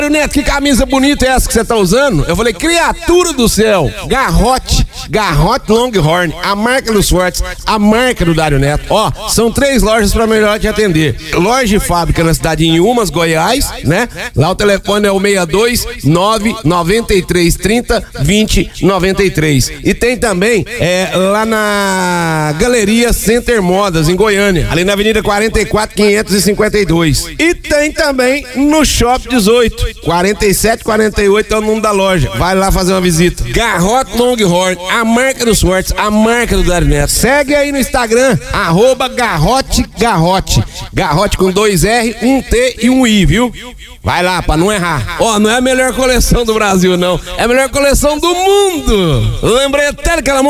Neto, que camisa bonita é essa que você tá usando? Eu falei, criatura do céu, Garrote Longhorn, a marca dos fortes, a marca do Dário Neto. Ó, são 3 lojas pra melhor te atender. Loja e fábrica na cidade de Inhumas, Goiás, né? Lá o telefone é o 62993302093. E tem também lá na Galeria Center Modas, em Goiânia, ali na Avenida 44.552. E tem também no Shopping 18, 4748 é o número da loja. Vai lá fazer uma visita. Garrote Longhorn, a marca dos fortes, a marca do Dário Neto. Segue aí no Instagram, @Garrote. Garrote com 2 R, 1 T e 1 I, viu? Vai lá, pra não errar. Ó, não é a melhor coleção do Brasil, não. É a melhor coleção do mundo. Lembrei até daquela